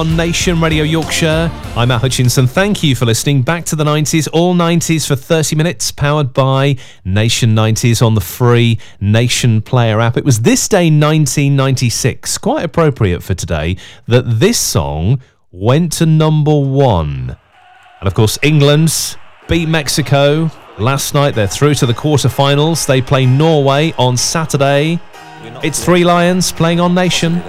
On Nation Radio Yorkshire, I'm Matt Hutchinson. Thank you for listening. Back to the 90s, all 90s for 30 minutes, powered by Nation 90s on the free Nation Player app. It was this day 1996, quite appropriate for today, that this song went to number one. And of course, England beat Mexico last night. They're through to the quarterfinals. They play Norway on Saturday. It's Three Lions playing on Nation.